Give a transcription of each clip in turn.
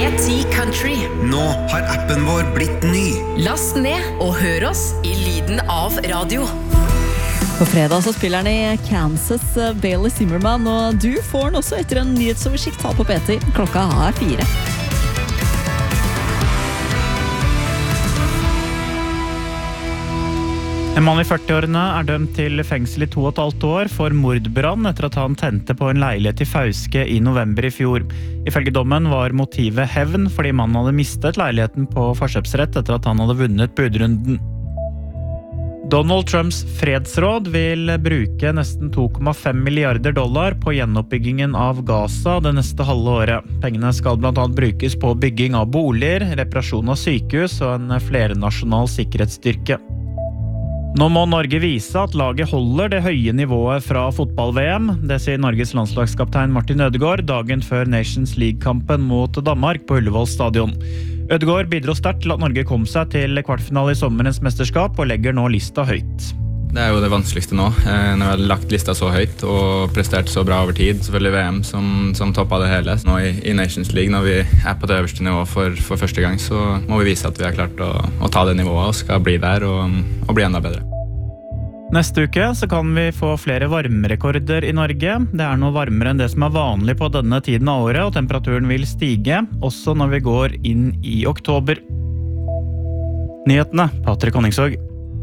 P10 Country. Nå har appen vår blitt ny. Last ned og hør oss i lyden av radio. På fredag så spiller han i Kansas, Bailey Zimmerman, og du får den også etter en nyhetsoversikt her på P10. Klokka er 4. En mann i 40-årene er dømt til fengsel i 2,5 år for mordbrann etter at han tente på en leilighet i Fauske i november i fjor. Ifølge dommen var motivet hevn fordi mannen hadde mistet leiligheten på forkjøpsrett etter at han hadde vunnet budrunden. Donald Trumps fredsråd vil bruke nesten $2,5 milliarder på gjenoppbyggingen av Gaza det neste halve året. Pengene skal blant annet brukes på bygging av boliger, reparasjon av sykehus og en flernasjonal sikkerhetsstyrke. Nå må Norge vise at laget holder det høye nivået fra fotball-VM. Det sier Norges landslagskaptein Martin Ødegaard dagen før Nations League-kampen mot Danmark på Ullevål stadion. Ødegaard bidro sterkt til at Norge kom seg til kvartfinale i sommerens mesterskap og legger nå lista høyt. Det er jo det vanskeligste nå, når vi har lagt lista så høyt og prestert så bra over tid. Selvfølgelig VM som toppet det hele. Nå i Nations League, når vi er på det øverste nivået for første gang, så må vi vise at vi har klart å ta det nivået og skal bli der og bli enda bedre. Neste uke så kan vi få flere varmerekorder i Norge. Det er noe varmere enn det som er vanlig på denne tiden av året, og temperaturen vil stige, også når vi går inn i oktober. Nyhetene, Patrick Honningsvåg.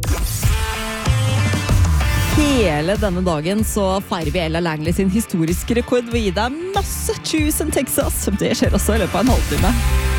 Hele denne dagen så feirer vi Ella Langley sin historiske rekord ved å gi deg masse juice in Texas. Det skjer også i løpet av en halvtime.